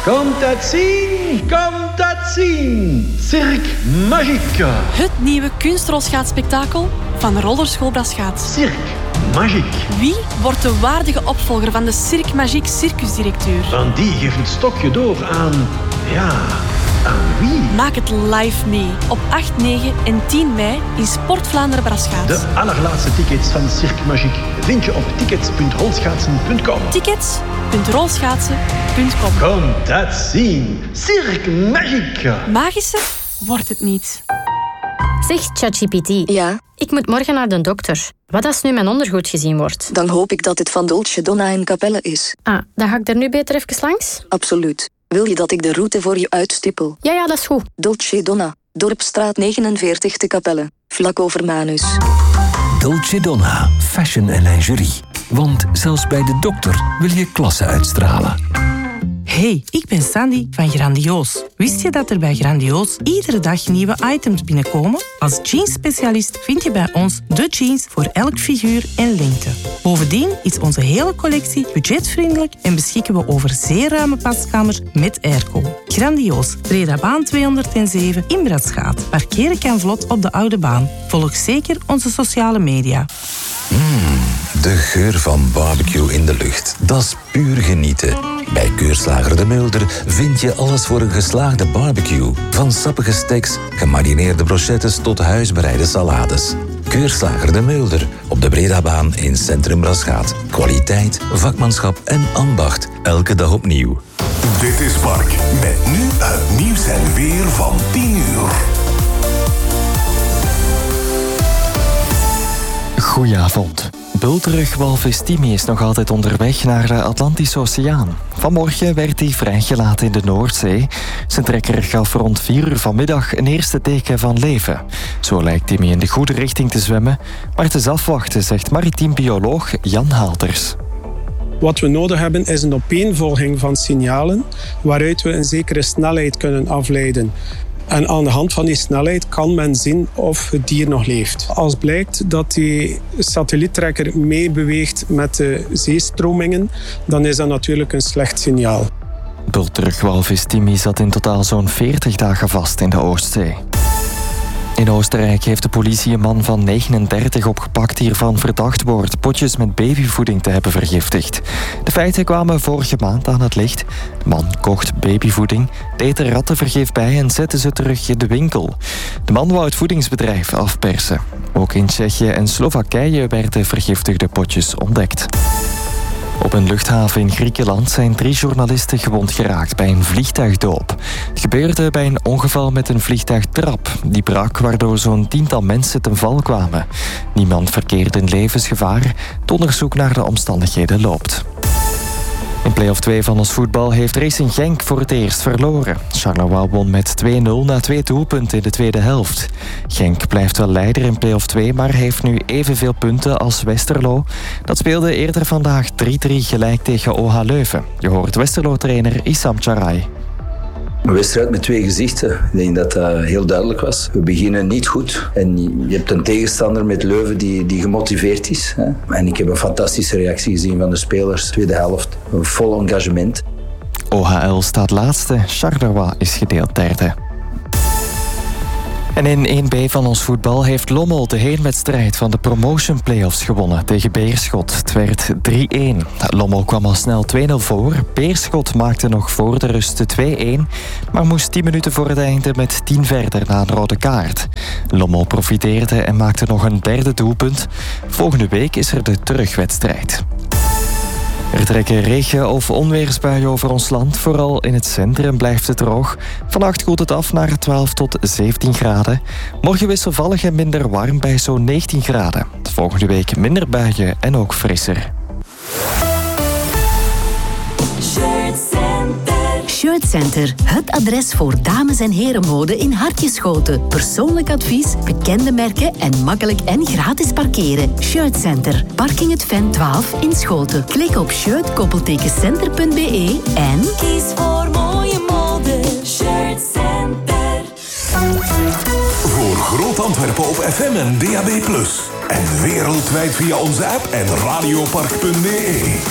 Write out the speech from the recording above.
Komt het zien, komt het zien. Cirque Magique. Het nieuwe kunstrolschaatsspektakel van Rollerschool Braschaat. Cirque Magique. Wie wordt de waardige opvolger van de Cirque Magique circusdirecteur? Want die geeft het stokje door aan... ja, aan wie? Maak het live mee op 8, 9 en 10 mei in Sport Vlaanderen Braschaat. De allerlaatste tickets van Cirque Magique vind je op tickets.rolschaatsen.com. Tickets.rolschaatsen.com. Kom dat zien. Cirque Magique. Magischer wordt het niet. Zeg, ChatGPT. Ja? Ik moet morgen naar de dokter. Wat als nu mijn ondergoed gezien wordt? Dan hoop ik dat het van Dolce Donna in Capelle is. Dan ga ik daar nu beter even langs? Absoluut. Wil je dat ik de route voor je uitstippel? Ja, dat is goed. Dolce Donna, Dorpstraat 49 te Capelle, vlak over Manus. Dolce Donna, fashion en lingerie. Want zelfs bij de dokter wil je klasse uitstralen. Hey, ik ben Sandy van Grandioos. Wist je dat er bij Grandioos iedere dag nieuwe items binnenkomen? Als jeansspecialist vind je bij ons de jeans voor elk figuur en lengte. Bovendien is onze hele collectie budgetvriendelijk en beschikken we over zeer ruime paskamers met airco. Grandioos, Bredabaan 207 in Braschaat. Parkeren kan vlot op de Oude Baan. Volg zeker onze sociale media. De geur van barbecue in de lucht. Dat is puur genieten. Bij Keurslager de Mulder vind je alles voor een geslaagde barbecue. Van sappige steaks, gemarineerde brochettes tot huisbereide salades. Keurslager de Mulder op de Bredabaan in Centrum Braschaat. Kwaliteit, vakmanschap en ambacht. Elke dag opnieuw. Dit is Mark. Met nu het nieuws en weer van 10 uur. Goedenavond. Bulterig walvis Timmy is nog altijd onderweg naar de Atlantische Oceaan. Vanmorgen werd hij vrijgelaten in de Noordzee. Zijn trekker gaf rond 4 uur vanmiddag een eerste teken van leven. Zo lijkt Timmy in de goede richting te zwemmen, maar het is afwachten, zegt maritiem bioloog Jan Haalders. Wat we nodig hebben is een opeenvolging van signalen waaruit we een zekere snelheid kunnen afleiden. En aan de hand van die snelheid kan men zien of het dier nog leeft. Als blijkt dat die satelliettrekker meebeweegt met de zeestromingen, dan is dat natuurlijk een slecht signaal. Bulterig walvis Timmy zat in totaal zo'n 40 dagen vast in de Oostzee. In Oostenrijk heeft de politie een man van 39 opgepakt die ervan verdacht wordt potjes met babyvoeding te hebben vergiftigd. De feiten kwamen vorige maand aan het licht. De man kocht babyvoeding, deed er rattenvergif bij en zette ze terug in de winkel. De man wou het voedingsbedrijf afpersen. Ook in Tsjechië en Slowakije werden vergiftigde potjes ontdekt. Op een luchthaven in Griekenland zijn 3 journalisten gewond geraakt bij een vliegtuigdoop. Het gebeurde bij een ongeval met een vliegtuigtrap. Die brak waardoor zo'n 10-tal mensen ten val kwamen. Niemand verkeerde in levensgevaar. Het onderzoek naar de omstandigheden loopt. In play-off 2 van ons voetbal heeft Racing Genk voor het eerst verloren. Charleroi won met 2-0 na 2 doelpunten in de tweede helft. Genk blijft wel leider in play-off 2, maar heeft nu evenveel punten als Westerlo. Dat speelde eerder vandaag 3-3 gelijk tegen OH Leuven. Je hoort Westerlo-trainer Issam Charay. Een wedstrijd met 2 gezichten. Ik denk dat dat heel duidelijk was. We beginnen niet goed. En je hebt een tegenstander met Leuven die gemotiveerd is. En ik heb een fantastische reactie gezien van de spelers. Tweede helft. Een vol engagement. OHL staat laatste. Charleroi is gedeeld derde. En in 1B van ons voetbal heeft Lommel de heenwedstrijd van de promotion playoffs gewonnen tegen Beerschot. Het werd 3-1. Lommel kwam al snel 2-0 voor. Beerschot maakte nog voor de rust 2-1, maar moest 10 minuten voor het einde met 10 verder na een rode kaart. Lommel profiteerde en maakte nog een derde doelpunt. Volgende week is er de terugwedstrijd. Er trekken regen- of onweersbuien over ons land. Vooral in het centrum blijft het droog. Vannacht koelt het af naar 12 tot 17 graden. Morgen wisselvallig en minder warm bij zo'n 19 graden. Volgende week minder buien en ook frisser. Shirt Center, het adres voor dames- en herenmode in Hartjeschoten. Persoonlijk advies, bekende merken en makkelijk en gratis parkeren. Shirt Center, parking het Ven 12 in Schoten. Klik op shirt-center.be en kies voor mooie mode. Shirt Center. Voor Groot Antwerpen op FM en DAB+. En wereldwijd via onze app en radiopark.be.